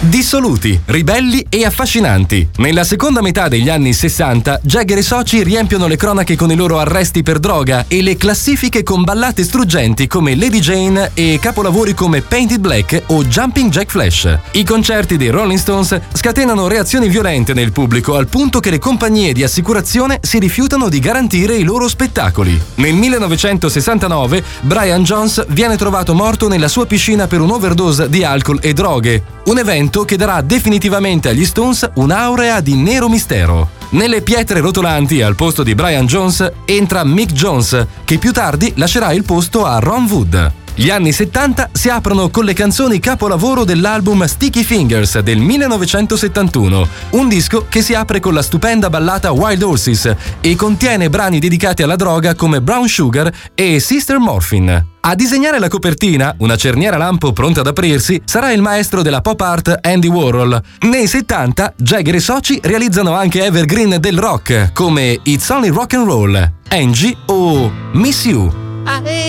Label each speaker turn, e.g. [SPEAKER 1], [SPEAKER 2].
[SPEAKER 1] Dissoluti, ribelli e affascinanti. Nella seconda metà degli anni 60, Jagger e soci riempiono le cronache con i loro arresti per droga e le classifiche con ballate struggenti come Lady Jane e capolavori come Painted Black o Jumping Jack Flash. I concerti dei Rolling Stones scatenano reazioni violente nel pubblico al punto che le compagnie di assicurazione si rifiutano di garantire i loro spettacoli. Nel 1969 Brian Jones viene trovato morto nella sua piscina per un'overdose di alcol e droghe, un evento che darà definitivamente agli Stones un'aurea di nero mistero. Nelle pietre rotolanti al posto di Brian Jones entra Mick Jones, che più tardi lascerà il posto a Ron Wood. Gli anni 70 si aprono con le canzoni capolavoro dell'album Sticky Fingers del 1971, un disco che si apre con la stupenda ballata Wild Horses e contiene brani dedicati alla droga come Brown Sugar e Sister Morphine. A disegnare la copertina, una cerniera lampo pronta ad aprirsi, sarà il maestro della pop art Andy Warhol. Nei 70, Jagger e soci realizzano anche evergreen del rock come It's Only Rock and Roll, Angie o Miss You.